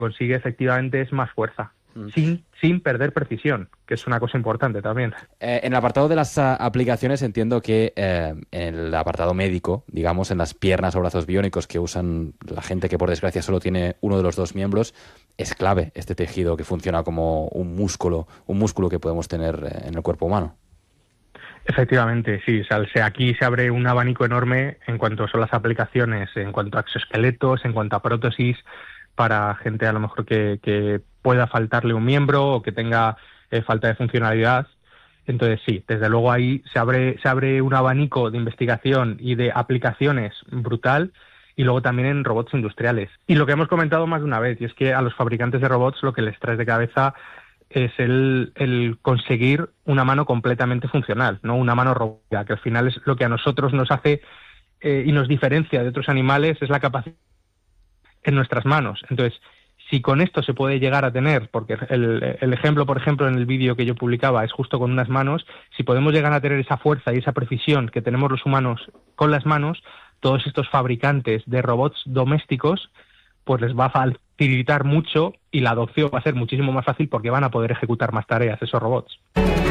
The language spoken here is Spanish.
consigue efectivamente es más fuerza, sin perder precisión, que es una cosa importante también. En el apartado de las aplicaciones entiendo que en el apartado médico, digamos, en las piernas o brazos biónicos que usan la gente que por desgracia solo tiene uno de los dos miembros, es clave este tejido que funciona como un músculo que podemos tener en el cuerpo humano. Efectivamente, sí. O sea, aquí se abre un abanico enorme en cuanto son las aplicaciones, en cuanto a exoesqueletos, en cuanto a prótesis, para gente a lo mejor que pueda faltarle un miembro o que tenga falta de funcionalidad. Entonces sí, desde luego ahí se abre un abanico de investigación y de aplicaciones brutal, y luego también en robots industriales. Y lo que hemos comentado más de una vez, y es que a los fabricantes de robots lo que les trae de cabeza es el conseguir una mano completamente funcional, ¿no? Una mano robótica, que al final es lo que a nosotros nos hace y nos diferencia de otros animales, es la capacidad en nuestras manos. Entonces, si con esto se puede llegar a tener, porque el ejemplo, por ejemplo, en el vídeo que yo publicaba es justo con unas manos, si podemos llegar a tener esa fuerza y esa precisión que tenemos los humanos con las manos, todos estos fabricantes de robots domésticos, pues les va a facilitar mucho y la adopción va a ser muchísimo más fácil porque van a poder ejecutar más tareas esos robots.